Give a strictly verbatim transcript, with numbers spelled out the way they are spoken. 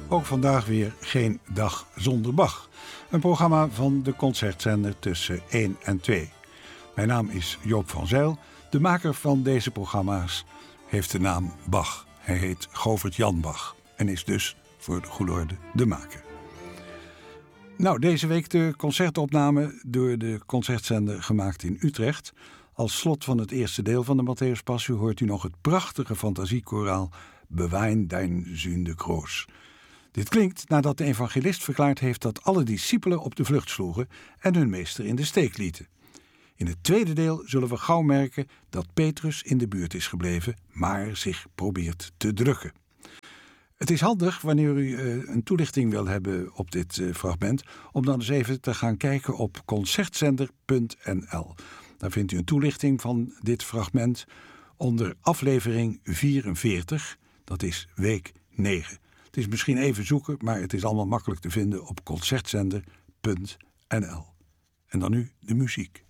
Ook vandaag weer geen dag zonder Bach. Een programma van de Concertzender tussen één en twee. Mijn naam is Joop van Zijl. De maker van deze programma's heeft de naam Bach. Hij heet Govert Jan Bach en is dus voor de goede orde de maker. Nou, deze week de concertopname door de Concertzender gemaakt in Utrecht. Als slot van het eerste deel van de Matthäus Passie hoort u nog het prachtige fantasiekoraal Bewain dein Sünde groß. Dit klinkt nadat de evangelist verklaard heeft dat alle discipelen op de vlucht sloegen en hun meester in de steek lieten. In het tweede deel zullen we gauw merken dat Petrus in de buurt is gebleven, maar zich probeert te drukken. Het is handig wanneer u uh, een toelichting wil hebben op dit uh, fragment, om dan eens even te gaan kijken op concertzender punt n l. Daar vindt u een toelichting van dit fragment onder aflevering vierenveertig, dat is week negen. Het is misschien even zoeken, maar het is allemaal makkelijk te vinden op concertzender punt n l. En dan nu de muziek.